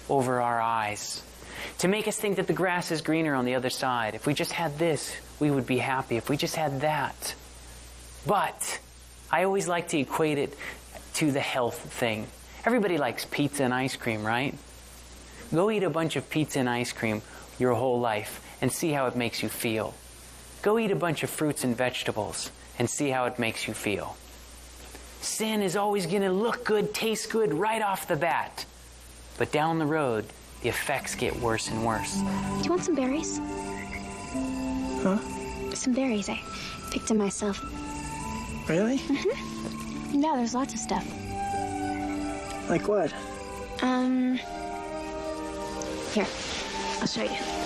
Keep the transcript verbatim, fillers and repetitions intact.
over our eyes, to make us think that the grass is greener on the other side. If we just had this, we would be happy. If we just had that. But I always like to equate it to the health thing. Everybody likes pizza and ice cream, right? Go eat a bunch of pizza and ice cream your whole life and see how it makes you feel. Go eat a bunch of fruits and vegetables and see how it makes you feel. Sin is always going to look good, taste good right off the bat. But down the road, the effects get worse and worse. Do you want some berries? Huh? Some berries. I picked them myself. Really? Mm-hmm. Yeah, there's lots of stuff. Like what? Um, here, I'll show you.